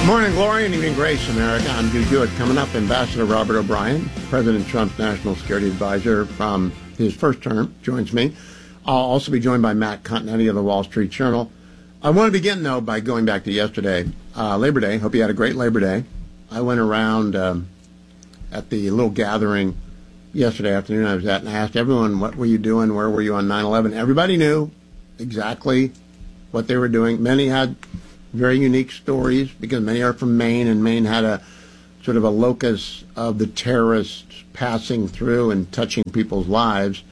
Morning glory and evening grace, America. I'm Hugh Hewitt. Coming up, Ambassador Robert O'Brien, President Trump's national security advisor from his first term, joins me. I'll also be joined by Matt Continetti of the Wall Street Journal. I want to begin, though, by going back to yesterday, Labor Day. Hope you had a great Labor Day. I went around at the little gathering yesterday afternoon I was at, and I asked everyone, what were you doing? Where were you on 9/11? Everybody knew exactly what they were doing. Many had very unique stories because many are from Maine, and Maine had a sort of a locus of the terrorists passing through and touching people's lives,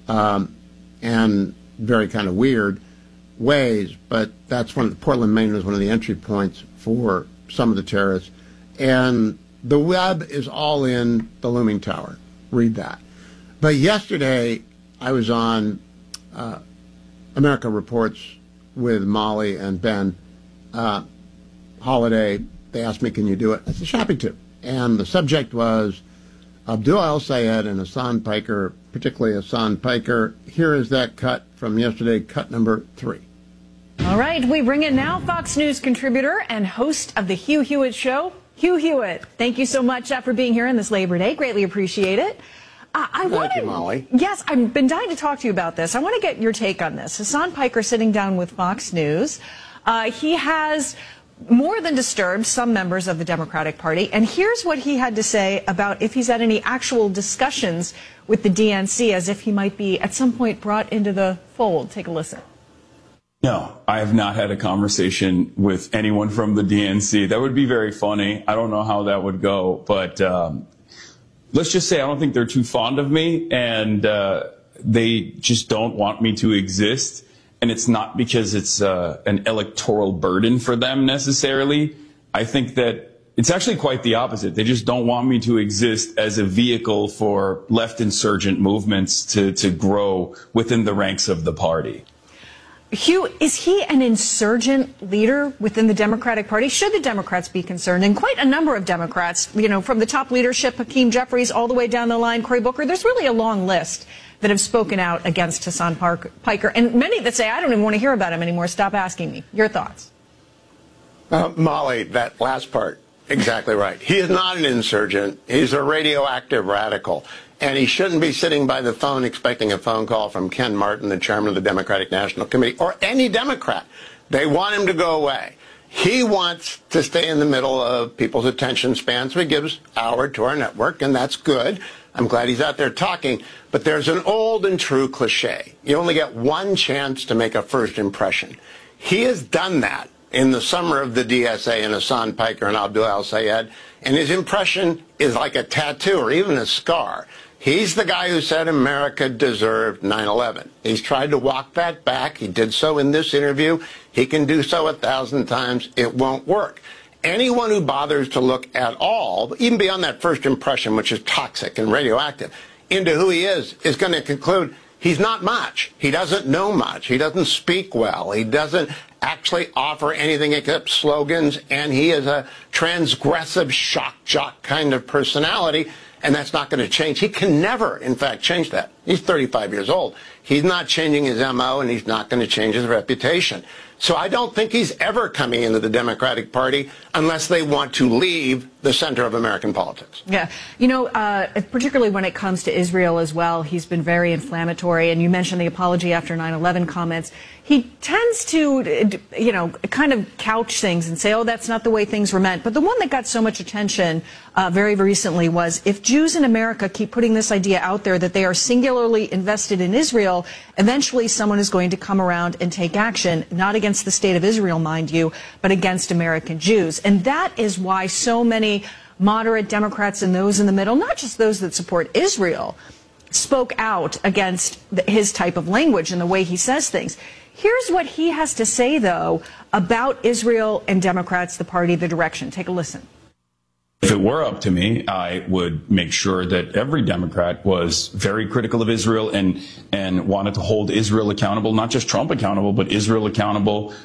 and very kind of weird ways. But that's Portland, Maine was one of the entry points for some of the terrorists. And the web is all in the looming tower. Read that. But yesterday I was on America Reports with Molly and Ben Holiday. They asked me, can you do it? I said, happy to. And the subject was Abdul El-Sayed and Hassan Piker, particularly Hassan Piker. Here is that cut from yesterday, cut number 3. All right, we bring in now Fox News contributor and host of the Hugh Hewitt Show, Hugh Hewitt. Thank you so much for being here on this Labor Day. Greatly appreciate it. Thank you, Molly. Yes, I've been dying to talk to you about this. I want to get your take on this. Hassan Piker sitting down with Fox News. He has more than disturbed some members of the Democratic Party. And here's what he had to say about if he's had any actual discussions with the DNC, as if he might be at some point brought into the fold. Take a listen. No, I have not had a conversation with anyone from the DNC. That would be very funny. I don't know how that would go. But let's just say I don't think they're too fond of me, and they just don't want me to exist. And it's not because it's an electoral burden for them necessarily. I think that it's actually quite the opposite. They just don't want me to exist as a vehicle for left insurgent movements to grow within the ranks of the party. Hugh, is he an insurgent leader within the Democratic Party? Should the Democrats be concerned? And quite a number of Democrats, you know, from the top leadership, Hakeem Jeffries, all the way down the line, Cory Booker, there's really a long list that have spoken out against Hassan Piker, and many that say, I don't even want to hear about him anymore. Stop asking me. Your thoughts? Molly, that last part, exactly right. He is not an insurgent. He's a radioactive radical. And he shouldn't be sitting by the phone expecting a phone call from Ken Martin, the chairman of the Democratic National Committee, or any Democrat. They want him to go away. He wants to stay in the middle of people's attention span, so he gives hour to our network, and that's good. I'm glad he's out there talking. But there's an old and true cliche. You only get one chance to make a first impression. He has done that in the summer of the DSA and Hassan Piker and Abdul El-Sayed, and his impression is like a tattoo or even a scar. He's the guy who said America deserved 9/11. He's tried to walk that back. He did so in this interview. He can do so 1,000 times. It won't work. Anyone who bothers to look at all, even beyond that first impression, which is toxic and radioactive, into who he is going to conclude he's not much. He doesn't know much. He doesn't speak well. He doesn't actually offer anything except slogans, and he is a transgressive shock jock kind of personality, and that's not going to change. He can never, in fact, change that. He's 35 years old. He's not changing his MO, and he's not going to change his reputation. So I don't think he's ever coming into the Democratic Party unless they want to leave the center of American politics. Yeah. You know, particularly when it comes to Israel as well, he's been very inflammatory. And you mentioned the apology after 9/11 comments. He tends to, you know, kind of couch things and say, oh, that's not the way things were meant. But the one that got so much attention very recently was, if Jews in America keep putting this idea out there that they are singularly invested in Israel, eventually someone is going to come around and take action, not against the state of Israel, mind you, but against American Jews. And that is why so many moderate Democrats and those in the middle, not just those that support Israel, spoke out against his type of language and the way he says things. Here's what he has to say, though, about Israel and Democrats, the party, the direction. Take a listen. If it were up to me, I would make sure that every Democrat was very critical of Israel and wanted to hold Israel accountable, not just Trump accountable, but Israel accountable,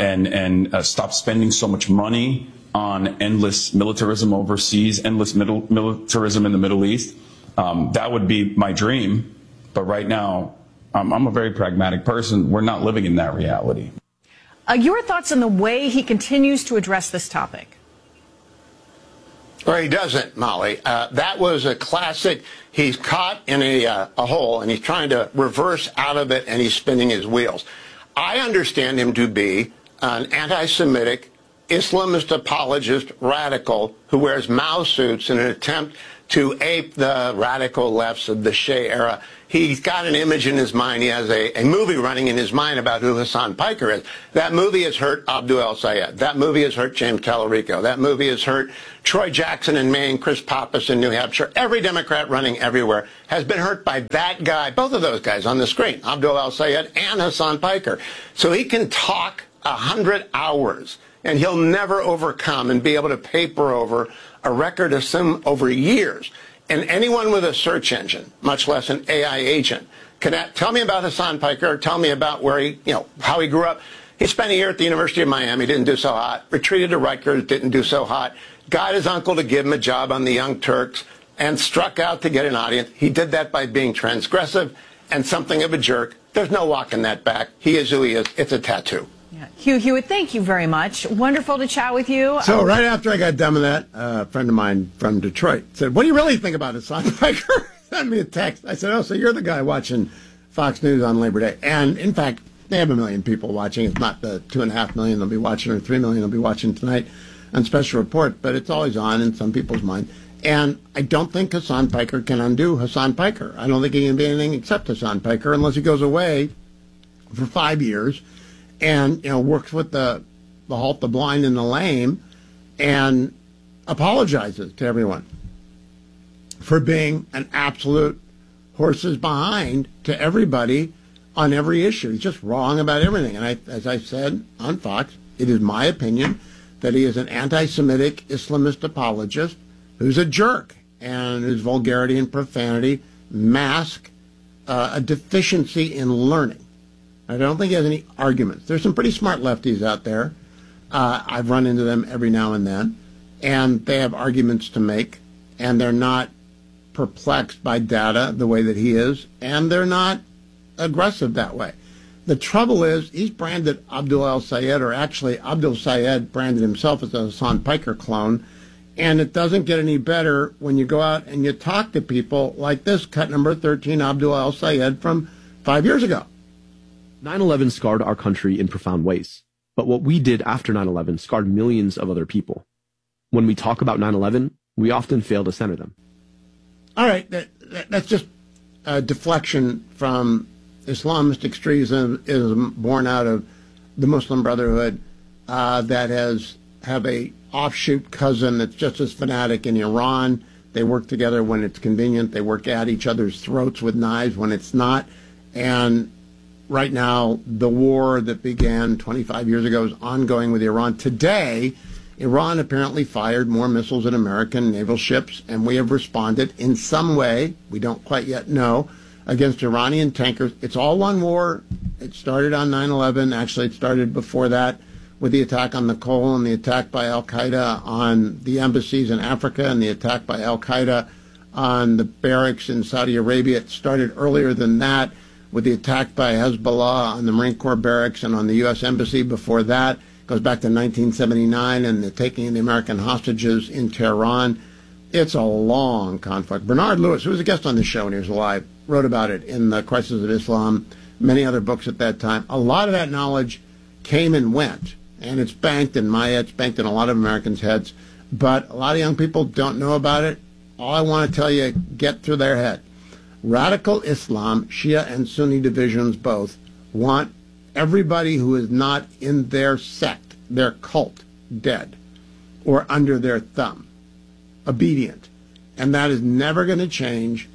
and stop spending so much money on endless militarism overseas, endless militarism in the Middle East. That would be my dream. But right now, I'm a very pragmatic person. We're not living in that reality. Your thoughts on the way he continues to address this topic? Or he doesn't, Molly. That was a classic. He's caught in a hole, and he's trying to reverse out of it, and he's spinning his wheels. I understand him to be an anti-Semitic, Islamist apologist radical who wears Mao suits in an attempt to ape the radical lefts of the Shea era. He's got an image in his mind. He has a movie running in his mind about who Hassan Piker is. That movie has hurt Abdul El-Sayed. That movie has hurt James Tallarico. That movie has hurt Troy Jackson in Maine, Chris Pappas in New Hampshire. Every Democrat running everywhere has been hurt by that guy, both of those guys on the screen, Abdul El-Sayed and Hassan Piker. So he can talk 100 hours, and he'll never overcome and be able to paper over a record of some over years. And anyone with a search engine, much less an AI agent, can tell me about Hassan Piker, tell me about where he, how he grew up. He spent a year at the University of Miami, didn't do so hot. Retreated to Rutgers, didn't do so hot. Got his uncle to give him a job on the Young Turks and struck out to get an audience. He did that by being transgressive and something of a jerk. There's no walking that back. He is who he is. It's a tattoo. Yeah. Hugh Hewitt, thank you very much. Wonderful to chat with you. So right after I got done with that, a friend of mine from Detroit said, "What do you really think about Hassan Piker?" Sent me a text. I said, "Oh, so you're the guy watching Fox News on Labor Day." And in fact, they have 1 million people watching. It's not the 2.5 million they'll be watching or 3 million they'll be watching tonight on Special Report, but it's always on in some people's mind. And I don't think Hassan Piker can undo Hassan Piker. I don't think he can be anything except Hassan Piker unless he goes away for 5 years and works with the halt, the blind, and the lame, and apologizes to everyone for being an absolute horses behind to everybody on every issue. He's just wrong about everything. And as I said on Fox, it is my opinion that he is an anti-Semitic Islamist apologist who's a jerk, and whose vulgarity and profanity mask a deficiency in learning. I don't think he has any arguments. There's some pretty smart lefties out there. I've run into them every now and then, and they have arguments to make, and they're not perplexed by data the way that he is, and they're not aggressive that way. The trouble is he's branded Abdul El-Sayed, or actually Abdul Sayed branded himself as a Hassan Piker clone, and it doesn't get any better when you go out and you talk to people like this cut number 13 Abdul El-Sayed from 5 years ago. 9/11 scarred our country in profound ways, but what we did after 9/11 scarred millions of other people. When we talk about 9/11, we often fail to center them. All right, that's just a deflection from Islamist extremism born out of the Muslim Brotherhood that have a offshoot cousin that's just as fanatic in Iran. They work together when it's convenient. They work at each other's throats with knives when it's not. And right now, the war that began 25 years ago is ongoing with Iran. Today, Iran apparently fired more missiles at American naval ships, and we have responded in some way, we don't quite yet know, against Iranian tankers. It's all one war. It started on 9/11. Actually, it started before that with the attack on Nicole and the attack by al-Qaeda on the embassies in Africa and the attack by al-Qaeda on the barracks in Saudi Arabia. It started earlier than that with the attack by Hezbollah on the Marine Corps barracks and on the U.S. Embassy. Before that, it goes back to 1979 and the taking of the American hostages in Tehran. It's a long conflict. Bernard Lewis, who was a guest on this show when he was alive, wrote about it in The Crisis of Islam, many other books at that time. A lot of that knowledge came and went, and it's banked in my head, it's banked in a lot of Americans' heads, but a lot of young people don't know about it. All I want to tell you, get through their head. Radical Islam, Shia and Sunni divisions both, want everybody who is not in their sect, their cult, dead or under their thumb, obedient. And that is never going to change.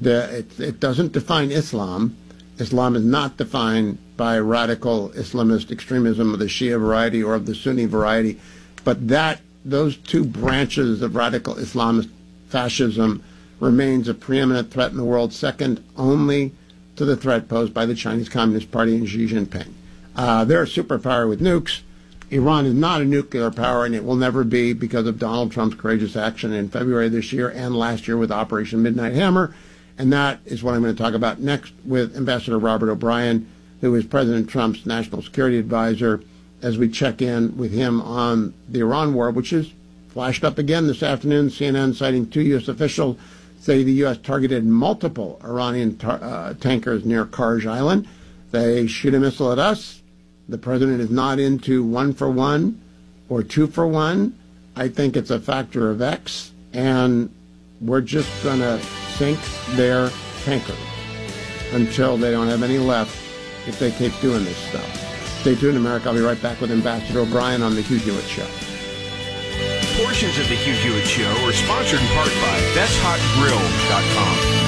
It doesn't define Islam. Islam is not defined by radical Islamist extremism of the Shia variety or of the Sunni variety, but those two branches of radical Islamist fascism remains a preeminent threat in the world, second only to the threat posed by the Chinese Communist Party and Xi Jinping. They're a superpower with nukes. Iran is not a nuclear power, and it will never be because of Donald Trump's courageous action in February this year and last year with Operation Midnight Hammer. And that is what I'm going to talk about next with Ambassador Robert O'Brien, who is President Trump's national security advisor, as we check in with him on the Iran war, which is Flashed up again this afternoon, CNN citing 2 U.S. officials say the U.S. targeted multiple Iranian tankers near Karj Island. They shoot a missile at us. The president is not into 1 for 1 or 2 for 1. I think it's a factor of X, and we're just going to sink their tankers until they don't have any left if they keep doing this stuff. Stay tuned, America. I'll be right back with Ambassador O'Brien on The Hugh Hewitt Show. Portions of The Hugh Hewitt Show are sponsored in part by BestHotGrill.com.